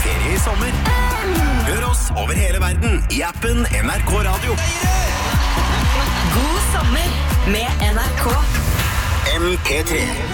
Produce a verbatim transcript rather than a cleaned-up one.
ferie i sommer. Hør oss over hele verden i appen N R K Radio. God sommer med N R K. M P tre